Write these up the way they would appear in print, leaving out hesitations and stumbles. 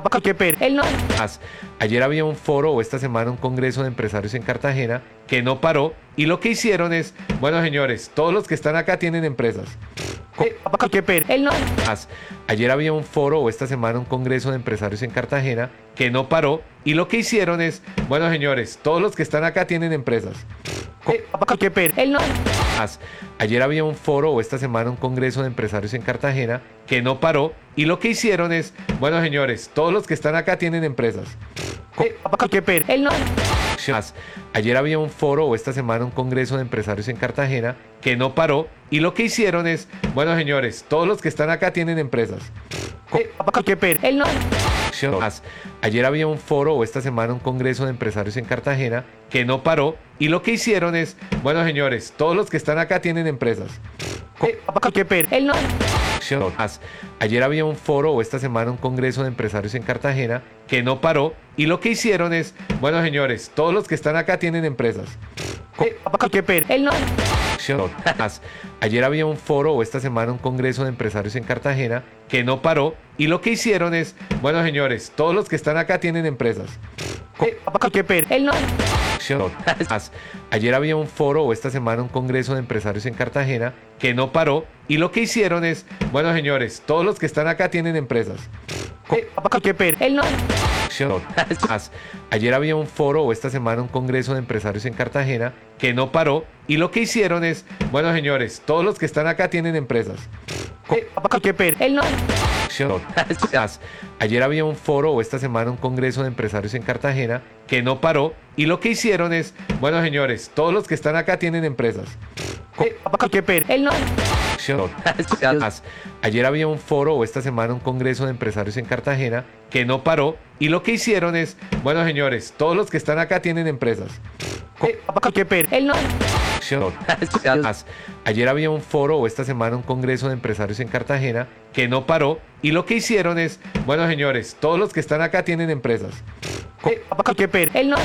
Él no. Ayer había un foro o esta semana un congreso de empresarios en Cartagena que no paró y lo que hicieron es, bueno señores, todos los que están acá tienen empresas. Él no. Ayer había un foro o esta semana un congreso de empresarios en Cartagena que no paró y lo que hicieron es, bueno señores, todos los que están acá tienen empresas. Él no. Ayer había un foro o esta semana un congreso de empresarios en Cartagena que no paró y lo que hicieron es, bueno señores, todos los que están acá tienen empresas. Él no. Ayer había un foro o esta semana un congreso de empresarios en Cartagena que no paró y lo que hicieron es, bueno señores, todos los que están acá tienen empresas. Él no. Ayer había un foro o esta semana un congreso de empresarios en Cartagena que no paró y lo que hicieron es, bueno señores, todos los que están acá tienen empresas. Él no. Ayer había un foro o esta semana un congreso de empresarios en Cartagena que no paró y lo que hicieron es, bueno señores, todos los que están acá tienen empresas. Él no. Ayer había un foro o esta semana un congreso de empresarios en Cartagena que no paró y lo que hicieron es, bueno señores, todos los que están acá tienen empresas. Él no. Ayer había un foro o esta semana un congreso de empresarios en Cartagena que no paró y lo que hicieron es, bueno señores, todos los que están acá tienen empresas. Él no. Ayer había un foro o esta semana un congreso de empresarios en Cartagena que no paró y lo que hicieron es, bueno señores, todos los que están acá tienen empresas. Él no. Ayer había un foro o esta semana un congreso de empresarios en Cartagena que no paró y lo que hicieron es, bueno señores, todos los que están acá tienen empresas. Él no. Ayer había un foro o esta semana un congreso de empresarios en Cartagena que no paró y lo que hicieron es, bueno señores, todos los que están acá tienen empresas. Él no. Ayer había un foro o esta semana un congreso de empresarios en Cartagena que no paró y lo que hicieron es, bueno señores, todos los que están acá tienen empresas. Él no.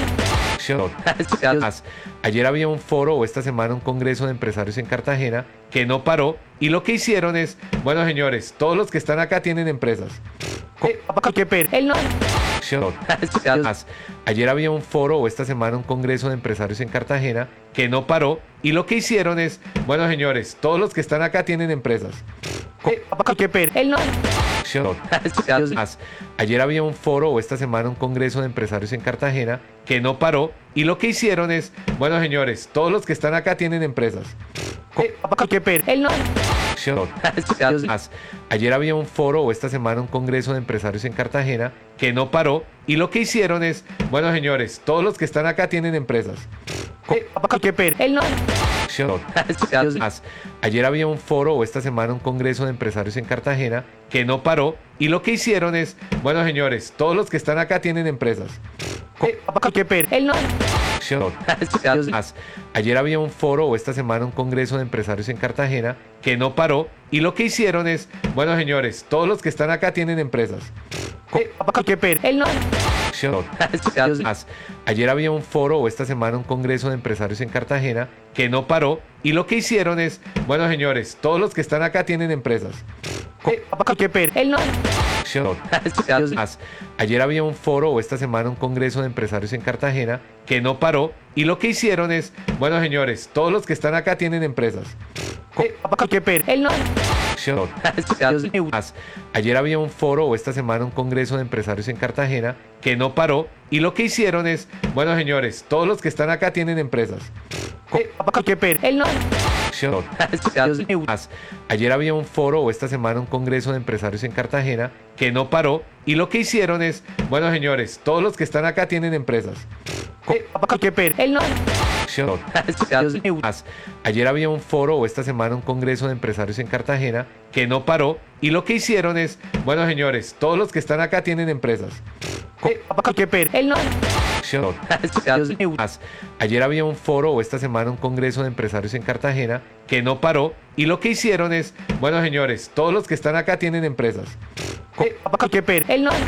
Ayer había un foro o esta semana un congreso de empresarios en Cartagena que no paró y lo que hicieron es, bueno señores, todos los que están acá tienen empresas. Él no. Ayer había un foro o esta semana un congreso de empresarios en Cartagena que no paró y lo que hicieron es, bueno señores, todos los que están acá tienen empresas. Él no. Ayer había un foro o esta semana un congreso de empresarios en Cartagena que no paró y lo que hicieron es, bueno señores, todos los que están acá tienen empresas. Él no. Ayer había un foro o esta semana un congreso de empresarios en Cartagena que no paró y lo que hicieron es, bueno señores, todos los que están acá tienen empresas. Él no. Ayer había un foro o esta semana un congreso de empresarios en Cartagena que no paró y lo que hicieron es, bueno señores, todos los que están acá tienen empresas. Él no. Ayer había un foro o esta semana un congreso de empresarios en Cartagena que no paró y lo que hicieron es, bueno señores, todos los que están acá tienen empresas. Él no. Ayer había un foro o esta semana un congreso de empresarios en Cartagena que no paró y lo que hicieron es, bueno señores, todos los que están acá tienen empresas. Él no. Ayer había un foro o esta semana un congreso de empresarios en Cartagena que no paró y lo que hicieron es, bueno señores, todos los que están acá tienen empresas. Él no. Ayer había un foro o esta semana un congreso de empresarios en Cartagena que no paró y lo que hicieron es, bueno señores, todos los que están acá tienen empresas. Él no. Ayer había un foro o esta semana un congreso de empresarios en Cartagena que no paró y lo que hicieron es, bueno señores, todos los que están acá tienen empresas. Él no. Ayer había un foro o esta semana un congreso de empresarios en Cartagena que no paró y lo que hicieron es, bueno señores, todos los que están acá tienen empresas. Él no. Ayer había un foro o esta semana un congreso de empresarios en Cartagena que no paró y lo que hicieron es, bueno señores, todos los que están acá tienen empresas. Él no.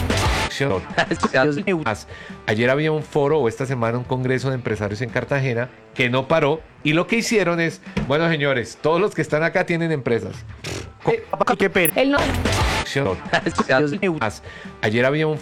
Ayer había un foro o esta semana un congreso de empresarios en Cartagena que no paró y lo que hicieron es, bueno señores, todos los que están acá tienen empresas. Él no. Ayer había un